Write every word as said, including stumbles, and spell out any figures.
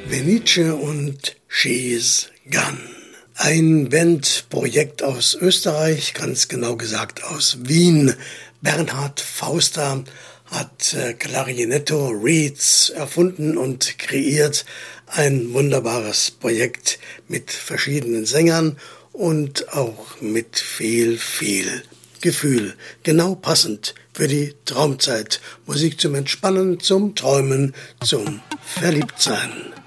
Venice und She's Gone. Ein Bandprojekt aus Österreich, ganz genau gesagt aus Wien. Bernhard Fauster hat Clarinetto Reeds erfunden und kreiert. Ein wunderbares Projekt mit verschiedenen Sängern und auch mit viel, viel Gefühl. Genau passend für die Traumzeit. Musik zum Entspannen, zum Träumen, zum Verliebtsein.